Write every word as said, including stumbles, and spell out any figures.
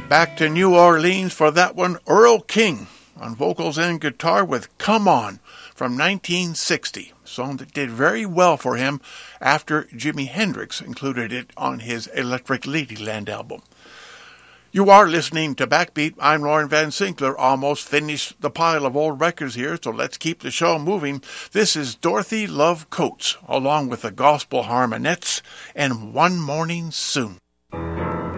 Back to New Orleans for that one, Earl King on vocals and guitar with Come On from nineteen sixty, a song that did very well for him after Jimi Hendrix included it on his Electric Ladyland album. You are listening to Backbeat. I'm Lauren Van Sinkler. Almost finished the pile of old records here, so let's keep the show moving. This is Dorothy Love Coates, along with the Gospel Harmonettes and One Morning Soon.